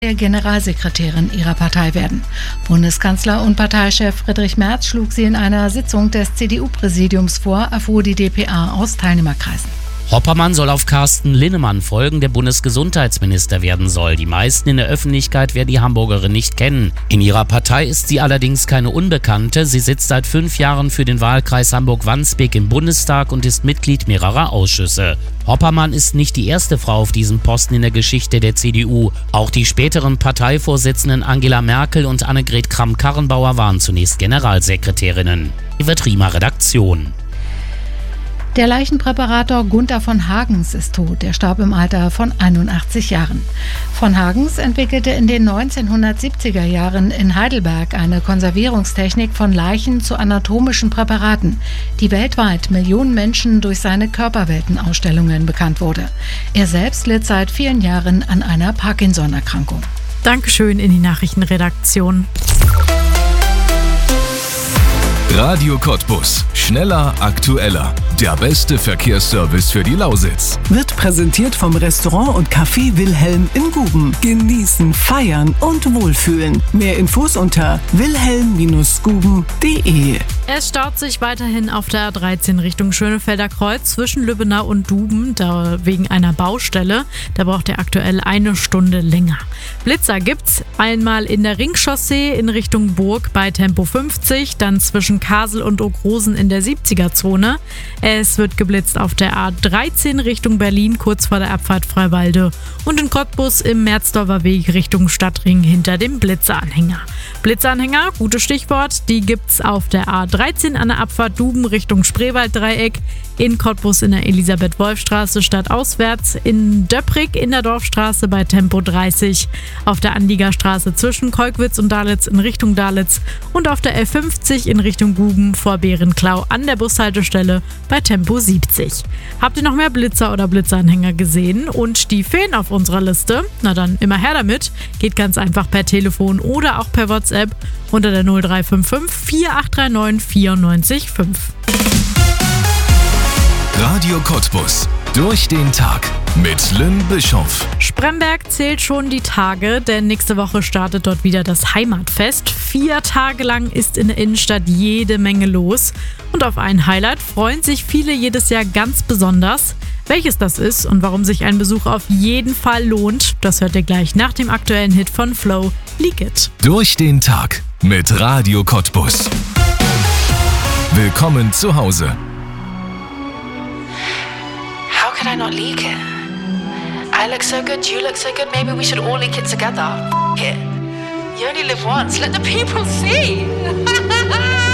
der Generalsekretärin ihrer Partei werden. Bundeskanzler und Parteichef Friedrich Merz schlug sie in einer Sitzung des CDU-Präsidiums vor, erfuhr die dpa aus Teilnehmerkreisen. Hoppermann soll auf Carsten Linnemann folgen, der Bundesgesundheitsminister werden soll. Die meisten in der Öffentlichkeit werden die Hamburgerin nicht kennen. In ihrer Partei ist sie allerdings keine Unbekannte. Sie sitzt seit 5 Jahren für den Wahlkreis Hamburg-Wandsbek im Bundestag und ist Mitglied mehrerer Ausschüsse. Hoppermann ist nicht die erste Frau auf diesem Posten in der Geschichte der CDU. Auch die späteren Parteivorsitzenden Angela Merkel und Annegret Kramp-Karrenbauer waren zunächst Generalsekretärinnen. Evert Riemer, Redaktion. Der Leichenpräparator Gunther von Hagens ist tot. Er starb im Alter von 81 Jahren. Von Hagens entwickelte in den 1970er Jahren in Heidelberg eine Konservierungstechnik von Leichen zu anatomischen Präparaten, die weltweit Millionen Menschen durch seine Körperweltenausstellungen bekannt wurde. Er selbst litt seit vielen Jahren an einer Parkinson-Erkrankung. Dankeschön in die Nachrichtenredaktion. Radio Cottbus. Schneller, aktueller. Der beste Verkehrsservice für die Lausitz. Wird präsentiert vom Restaurant und Café Wilhelm in Guben. Genießen, feiern und wohlfühlen. Mehr Infos unter wilhelm-guben.de. Es staut sich weiterhin auf der A13 Richtung Schönefelder Kreuz zwischen Lübbenau und Duben, da wegen einer Baustelle. Da braucht er aktuell 1 Stunde länger. Blitzer gibt's einmal in der Ringchaussee in Richtung Burg bei Tempo 50, dann zwischen Kasel und Ogrosen in der 70er-Zone. Es wird geblitzt auf der A13 Richtung Berlin, kurz vor der Abfahrt Freiwalde. Und in Cottbus im Merzdorfer Weg Richtung Stadtring hinter dem Blitzeranhänger. Blitzeranhänger, gutes Stichwort, die gibt's auf der A13 an der Abfahrt Duben Richtung Spreewalddreieck, in Cottbus in der Elisabeth-Wolf-Straße stadtauswärts, in Döpprig in der Dorfstraße bei Tempo 30, auf der Anliegerstraße zwischen Kolkwitz und Dalitz in Richtung Dalitz und auf der L50 in Richtung Guben vor Bärenklau an der Bushaltestelle bei Tempo 70. Habt ihr noch mehr Blitzer oder Blitzeranhänger gesehen und die fehlen auf unserer Liste? Na dann immer her damit. Geht ganz einfach per Telefon oder auch per WhatsApp unter der 0355 4839 94 5. Radio Cottbus. Durch den Tag mit Lynn Bischoff. Spremberg zählt schon die Tage, denn nächste Woche startet dort wieder das Heimatfest. 4 Tage lang ist in der Innenstadt jede Menge los. Und auf ein Highlight freuen sich viele jedes Jahr ganz besonders. Welches das ist und warum sich ein Besuch auf jeden Fall lohnt, das hört ihr gleich nach dem aktuellen Hit von Flo, Leak It. Durch den Tag mit Radio Cottbus. Willkommen zu Hause. How could I not leak it? I look so good, you look so good, maybe we should all leak it together. F it. You only live once, let the people see.